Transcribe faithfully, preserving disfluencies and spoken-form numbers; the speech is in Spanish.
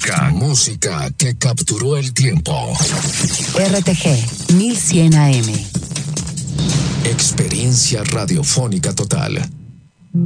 Música. Música que capturó el tiempo. R T G mil cien A M. Experiencia radiofónica total.